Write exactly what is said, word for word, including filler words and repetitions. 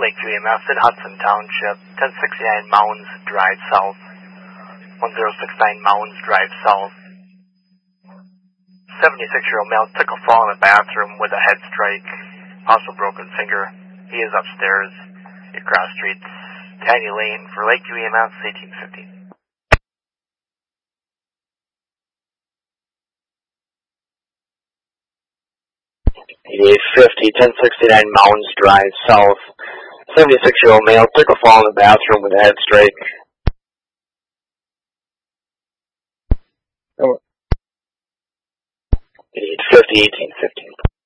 Lakeview E M S in Hudson Township, ten sixty-nine Mounds Drive South, one zero six nine Mounds Drive South. seventy-six-year-old male took a fall in the bathroom with a head strike, also broken finger. He is upstairs at Cross Street, Tiny Lane for Lakeview E M S, eighteen fifteen. eighty-eight fifty, ten sixty-nine Mounds Drive South. seventy-six-year-old male took a fall in the bathroom with a head strike. eighty-eight fifty, eighteen fifteen.